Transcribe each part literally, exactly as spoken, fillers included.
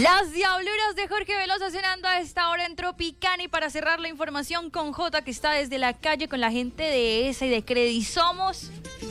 Las diabluras de Jorge Velosa sonando a esta hora en Tropicana, y para cerrar la información con Jota, que está desde la calle con la gente de ESA y de Credisomos.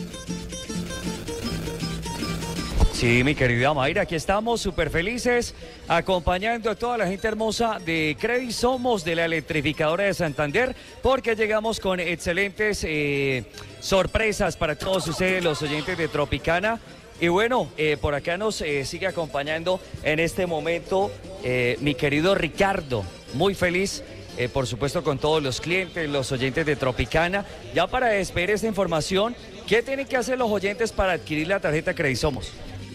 Sí, mi querida Mayra, aquí estamos súper felices acompañando a toda la gente hermosa de Credisomos, de la electrificadora de Santander, porque llegamos con excelentes eh, sorpresas para todos ustedes, los oyentes de Tropicana. Y bueno, eh, por acá nos eh, sigue acompañando en este momento eh, mi querido Ricardo, muy feliz, eh, por supuesto, con todos los clientes, los oyentes de Tropicana. Ya para despedir esta información, ¿qué tienen que hacer los oyentes para adquirir la tarjeta Credisomos?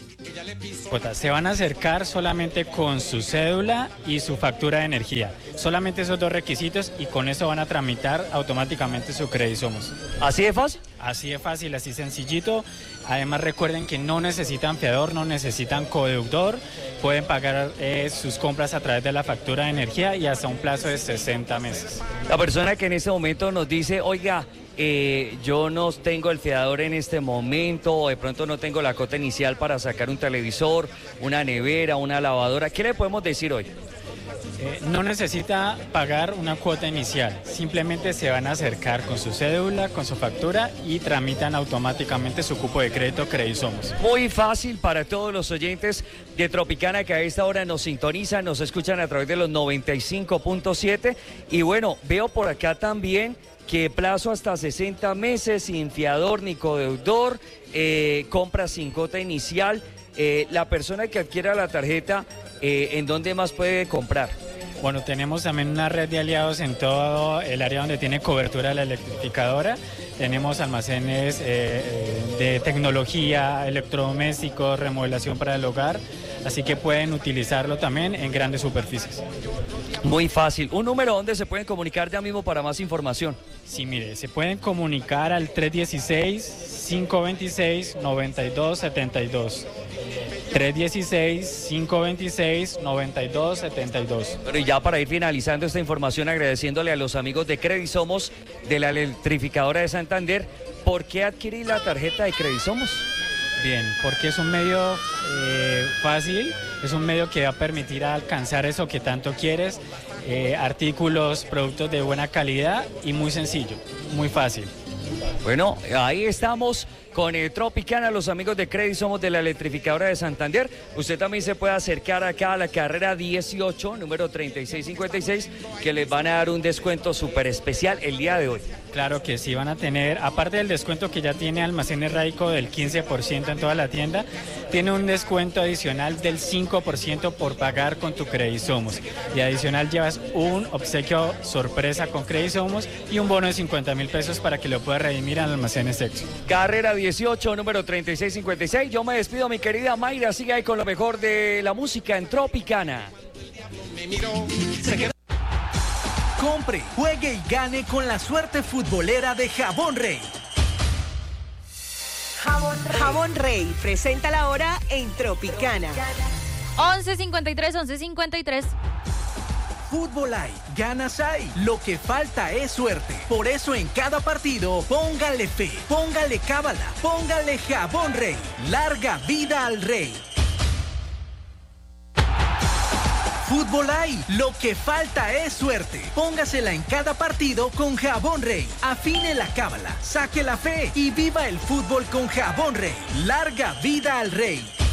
Se van a acercar solamente con su cédula y su factura de energía. Solamente esos dos requisitos, y con eso van a tramitar automáticamente su Credisomos. ¿Así de fácil? Así de fácil, así sencillito. Además, recuerden que no necesitan fiador, no necesitan codeudor. Pueden pagar eh, sus compras a través de la factura de energía y hasta un plazo de sesenta meses. La persona que en este momento nos dice, oiga, eh, yo no tengo el fiador en este momento, o de pronto no tengo la cuota inicial para sacar un televisor, una nevera, una lavadora, ¿qué le podemos decir hoy? Eh, no necesita pagar una cuota inicial, simplemente se van a acercar con su cédula, con su factura, y tramitan automáticamente su cupo de crédito Credisomos. Muy fácil para todos los oyentes de Tropicana que a esta hora nos sintonizan, nos escuchan a través de los noventa y cinco punto siete. Y bueno, veo por acá también que plazo hasta sesenta meses, sin fiador ni codeudor, eh, compra sin cuota inicial. Eh, la persona que adquiera la tarjeta, eh, ¿en dónde más puede comprar? Bueno, tenemos también una red de aliados en todo el área donde tiene cobertura la electrificadora. Tenemos almacenes eh, de tecnología, electrodomésticos, remodelación para el hogar, así que pueden utilizarlo también en grandes superficies. Muy fácil. ¿Un número donde se pueden comunicar ya mismo para más información? Sí, mire, se pueden comunicar al tres uno seis, cinco dos seis, nueve dos siete dos. tres uno seis, cinco dos seis, nueve dos siete dos. Bueno, y ya para ir finalizando esta información, agradeciéndole a los amigos de Credisomos, de la electrificadora de Santander, ¿por qué adquirir la tarjeta de Credisomos? Bien, porque es un medio eh, fácil, es un medio que va a permitir alcanzar eso que tanto quieres, eh, artículos, productos de buena calidad y muy sencillo, muy fácil. Bueno, ahí estamos con el Tropicana, los amigos de Credisomos de la electrificadora de Santander. Usted también se puede acercar acá a la carrera dieciocho, número treinta y seis cincuenta y seis, que les van a dar un descuento súper especial el día de hoy. Claro que sí, van a tener, aparte del descuento que ya tiene Almacenes Raico del quince por ciento en toda la tienda, tiene un descuento adicional del cinco por ciento por pagar con tu Credisomos. Y adicional llevas un obsequio sorpresa con Credisomos y un bono de cincuenta mil pesos para que lo puedas redimir en Almacenes Sexo. Carrera dieciocho, número treinta y seis cincuenta y seis. Yo me despido, mi querida Mayra. Sigue ahí con lo mejor de la música en Tropicana. Compre, juegue y gane con la suerte futbolera de Jabón Rey. Jabón Rey, Jabón Rey presenta la hora en Tropicana. once cincuenta y tres, once cincuenta y tres. Fútbol hay, ganas hay, lo que falta es suerte. Por eso en cada partido, póngale fe, póngale cábala, póngale Jabón Rey. Larga vida al Rey. Fútbol hay, lo que falta es suerte. Póngasela en cada partido con Jabón Rey. Afine la cábala, saque la fe y viva el fútbol con Jabón Rey. Larga vida al Rey.